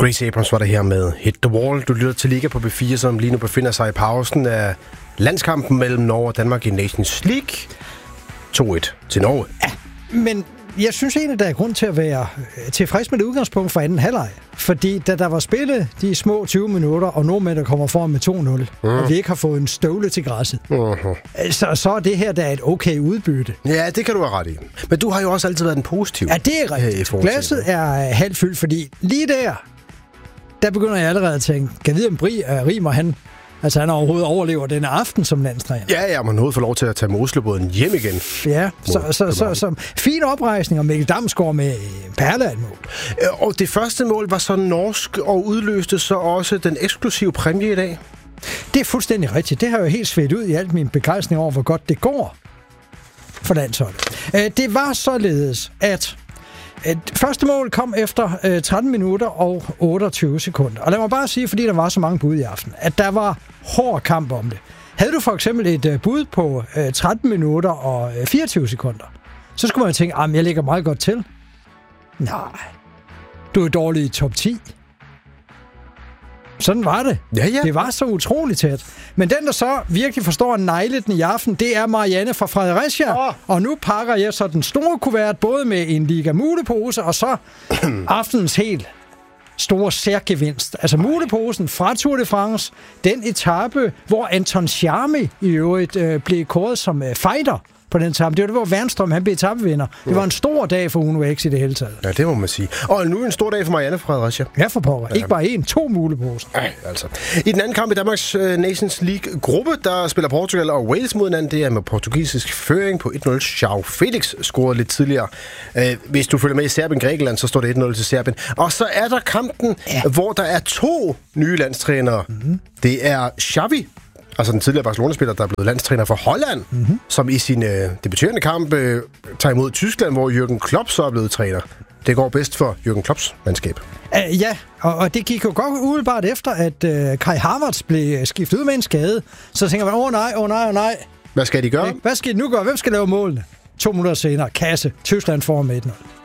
Grace Abrams var der her med Hit the Wall. Du lytter til Liga på B4, som lige nu befinder sig i pausen af landskampen mellem Norge og Danmark i Nations League. 2-1 til Norge. Ja, men jeg synes egentlig, der er grund til at være tilfreds med det udgangspunkt for anden halvleg. Fordi da der var spillet de små 20 minutter, og nordmænd, der kommer foran med 2-0, og vi ikke har fået en støvle til græsset, så er det her der et okay udbytte. Ja, det kan du have ret i. Men du har jo også altid været den positive. Ja, det er rigtigt. Glasset er halvt fyldt, fordi lige der begynder jeg allerede at tænke, kan jeg vide, om Rimer han overhovedet overlever denne aften som landstræner? Ja, man har fået lov til at tage med Oslobåden hjem igen. Ja, så fin oprejsning, og Mikkel Damsgaard med perle af et mål. Og det første mål var så norsk, og udløste så også den eksklusive præmie i dag. Det er fuldstændig rigtigt. Det har jo helt svedt ud i alt min begejstring over, hvor godt det går for landsholdet. Det var således, at første mål kom efter 13 minutter og 28 sekunder. Og lad mig bare sige, fordi der var så mange bud i aften, at der var hård kamp om det. Havde du for eksempel et bud på 13 minutter og 24 sekunder, så skulle man tænke, jeg ligger meget godt til. Nej, du er dårlig i top 10. Sådan var det. Ja. Det var så utroligt tæt. Men den, der så virkelig forstår at negle den i aften, det er Marianne fra Fredericia. Og nu pakker jeg så den store kuvert, både med en Liga mulepose, og så aftenens helt store særgevinst. Altså muleposen fra Tour de France, den etape, hvor Anton Charmi i øvrigt blev kåret som fighter på den etape. Det var det, hvor Wernstrøm han blev etapevinder. Det var en stor dag for Uno X i det hele taget. Ja, det må man sige. Og nu en stor dag for Marianne fra Fredericia. Ja, for pokker. Ikke bare 2 muleposer. Nej, altså. I den anden kamp i Danmarks Nations League-gruppe, der spiller Portugal og Wales mod hinanden. Det er med portugisisk føring på 1-0. João Felix scorede lidt tidligere. Hvis du følger med i Serbien-Grækenland, så står det 1-0 til Serbien. Og så er der kampen, hvor der er 2 nye landstrænere. Det er Xavi, altså den tidligere Barcelona-spiller, der er blevet landstræner for Holland, som i sin debuterende kamp tager imod Tyskland, hvor Jürgen Klopp så er blevet træner. Det går bedst for Jürgen Klopps mandskab. Ja, og det gik jo godt umiddelbart efter, at Kai Havertz blev skiftet ud med en skade. Så tænker man, nej. Hvad skal de gøre? Hvad skal de nu gøre? Hvem skal lave målene? 2 minutter senere, kasse. Tyskland får med 1-0.